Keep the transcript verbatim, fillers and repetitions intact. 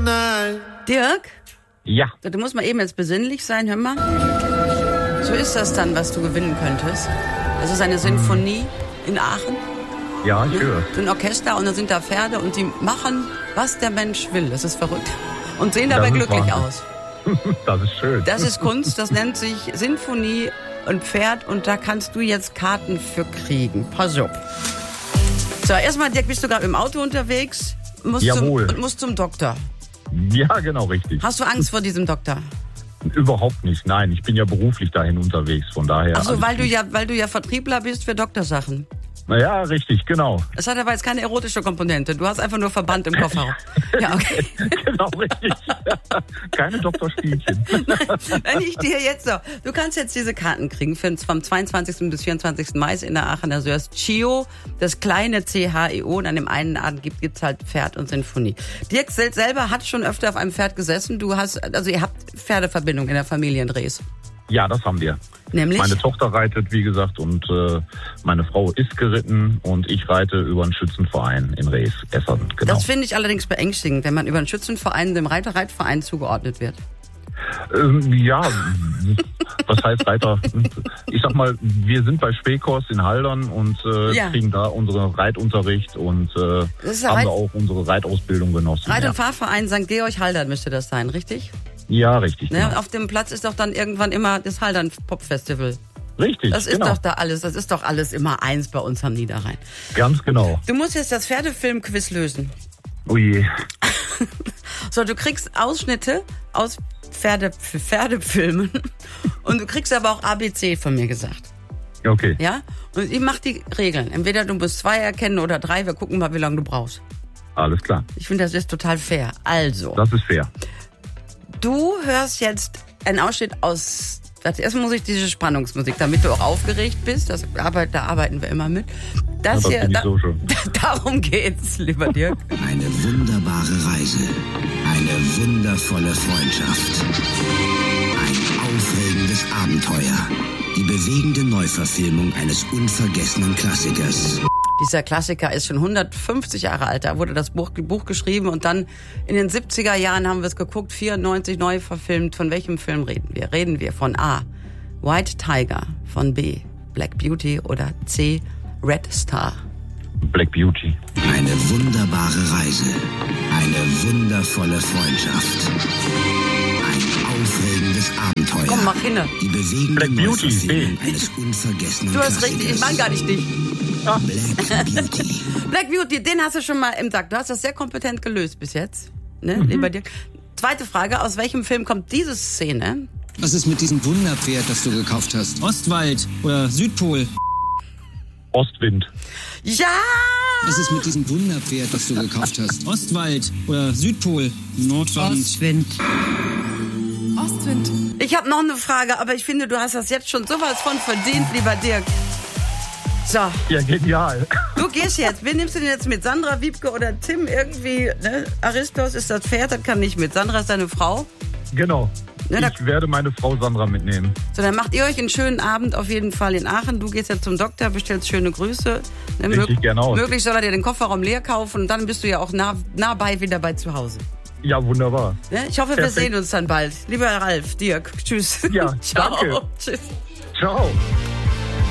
night. Dirk? Ja. Du musst mal eben jetzt besinnlich sein, hör mal. So ist das dann, was du gewinnen könntest. Das ist eine Sinfonie in Aachen. Ja, ich höre. So ein Orchester und dann sind da Pferde und die machen, was der Mensch will. Das ist verrückt. Und sehen dabei glücklich Wahnsinn. aus. Das ist schön. Das ist Kunst, das nennt sich Sinfonie und Pferd und da kannst du jetzt Karten für kriegen. Pass auf. So, erstmal, Dirk, bist du gerade im Auto unterwegs? Musst Jawohl. Zum, musst zum Doktor. Ja, genau, richtig. Hast du Angst vor diesem Doktor? Überhaupt nicht, nein. Ich bin ja beruflich dahin unterwegs, von daher... Ach so, alles weil du gut. ja, weil du ja Vertriebler bist für Doktorsachen. Ja, richtig, genau. Es hat aber jetzt keine erotische Komponente. Du hast einfach nur Verband im Kofferraum. Ja, okay. Genau, richtig. Keine Doktorspielchen. Wenn ich dir jetzt so, du kannst jetzt diese Karten kriegen für, vom zweiundzwanzigsten bis vierundzwanzigsten Mai in der Aachener Sörs. Chio, das kleine C H E O und an dem einen Abend gibt es halt Pferd und Sinfonie. Dirk selber hat schon öfter auf einem Pferd gesessen. Du hast, also ihr habt Pferdeverbindung in der Familie in Dres. Ja, das haben wir. Nämlich? Meine Tochter reitet, wie gesagt, und äh, meine Frau ist geritten und ich reite über einen Schützenverein in Rees, Essen, genau. Das finde ich allerdings beängstigend, wenn man über einen Schützenverein dem Reiter-Reitverein zugeordnet wird. Ähm, ja, was heißt Reiter? Ich sag mal, wir sind bei Spekos in Haldern und äh, Ja. kriegen da unseren Reitunterricht und äh, Das ist ja haben Reit- da auch unsere Reitausbildung genossen. Reit- ja. und Fahrverein Sankt Georg Haldern müsste das sein, richtig? Ja, richtig. Ne? Genau. Und auf dem Platz ist doch dann irgendwann immer das Haldern Pop Festival. Richtig, Das ist genau. doch da alles, das ist doch alles immer eins bei uns am Niederrhein. Ganz genau. Du musst jetzt das Pferdefilm-Quiz lösen. Oh je. So, du kriegst Ausschnitte aus Pferde, Pferdefilmen und du kriegst aber auch A B C von mir gesagt. Okay. Ja? Und ich mach die Regeln. Entweder du musst zwei erkennen oder drei. Wir gucken mal, wie lange du brauchst. Alles klar. Ich finde, das ist total fair. Also, Das ist fair. du hörst jetzt einen Ausschnitt aus... Erst muss ich diese Spannungsmusik, damit du auch aufgeregt bist. Das, da arbeiten wir immer mit. Das Ja, das hier, finde ich da, so schön. darum geht's, lieber Dirk. Eine wunderbare Reise. Eine wundervolle Freundschaft. Ein aufregendes Abenteuer. Die bewegende Neuverfilmung eines unvergessenen Klassikers. Dieser Klassiker ist schon hundertfünfzig Jahre alt. Da wurde das Buch, Buch geschrieben und dann in den siebziger Jahren haben wir es geguckt, vierundneunzig neu verfilmt. Von welchem Film reden wir? Reden wir von A. White Tiger, von B. Black Beauty oder C. Red Star. Black Beauty. Eine wunderbare Reise. Eine wundervolle Freundschaft. Ein aufregendes Abenteuer. Komm, mach hin. Die bewegende Black Beauty, Neuverfilmung B. eines unvergessenen Du hast Klassikers. richtig, ich meine gar nicht dich. Black Beauty. Black Beauty, den hast du schon mal im Sack. Du hast das sehr kompetent gelöst bis jetzt, ne, Mhm. lieber Dirk. Zweite Frage, aus welchem Film kommt diese Szene? Was ist mit diesem Wunderpferd, das du gekauft hast? Ostwald oder Südpol? Ostwind. Ja! Was ist mit diesem Wunderpferd, das du gekauft hast? Ostwald oder Südpol? Nordwand. Ostwind. Ostwind. Ich habe noch eine Frage, aber ich finde, du hast das jetzt schon sowas von verdient, lieber Dirk. So, Ja, genial. du gehst jetzt. Wen nimmst du denn jetzt mit? Sandra, Wiebke oder Tim irgendwie? Ne? Aristos ist das Pferd, das kann nicht mit. Sandra ist deine Frau. Genau. Ja, da- Ich werde meine Frau Sandra mitnehmen. So, dann macht ihr euch einen schönen Abend auf jeden Fall in Aachen. Du gehst jetzt zum Doktor, bestellst schöne Grüße. Ne, Richtig gerne aus. Möglich soll er dir den Kofferraum leer kaufen und dann bist du ja auch nah, nah bei wieder bei zu Hause. Ja, wunderbar. Ne? Ich hoffe, wir Perfekt. sehen uns dann bald. Lieber Ralf, Dirk, tschüss. Ja, Ciao. danke. Tschüss. Ciao.